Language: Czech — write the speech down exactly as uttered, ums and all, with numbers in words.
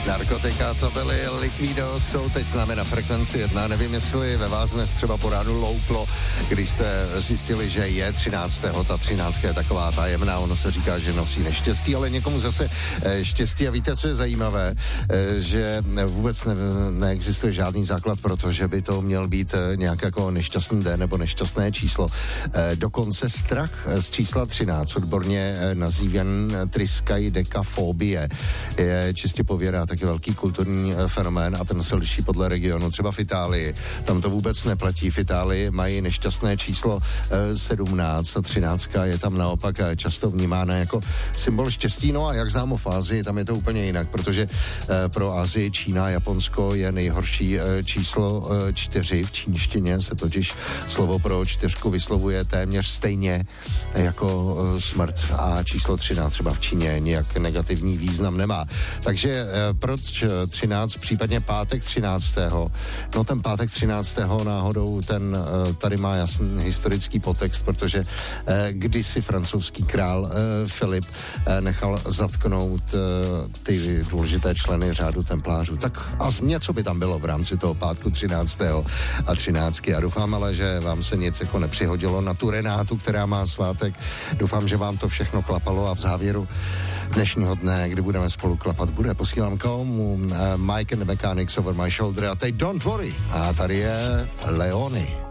Narkotika, to byly Liquido, jsou teď s námi na frekvenci jedna. Nevím, jestli ve vás dnes třeba po ránu louplo, když jste zjistili, že je třináctého Ta třináctka je taková tajemná, ono se říká, že nosí neštěstí, ale někomu zase štěstí. A víte, co je zajímavé? Že vůbec ne, neexistuje žádný základ pro to, že by to měl být nějak jako nešťastný den nebo nešťastné číslo. Dokonce strach z čísla třináct, odborně nazývan triskaidekafobie, je čistě pověra taky velký kulturní fenomén a ten se liší podle regionu. Třeba v Itálii, tam to vůbec neplatí. V Itálii mají nešťastné číslo sedmnáct a třináctka je tam naopak často vnímána jako symbol štěstí. No a jak znám v Asii, tam je to úplně jinak, protože pro Asii Čína a Japonsko je nejhorší číslo čtyři. V čínštině se totiž slovo pro čtyřku vyslovuje téměř stejně jako smrt a číslo třináct třeba v Číně nějak negativní význam nemá. Takže proč třináct, případně pátek třináctého No ten pátek třináctého náhodou ten tady má jasný historický podtext, protože kdysi francouzský král Filip nechal zatknout ty důležité členy řádu templářů. Tak a něco by tam bylo v rámci toho pátku třináctého a třináctky. A doufám ale, že vám se nic jako nepřihodilo na tu Renátu, která má svátek. Doufám, že vám to všechno klapalo a v závěru dnešního dne, kdy budeme spolu klapat, bude. Posílám komu uh, Mike and the Mechanics Over My Shoulder a teď Don't Worry. A tady je Leony.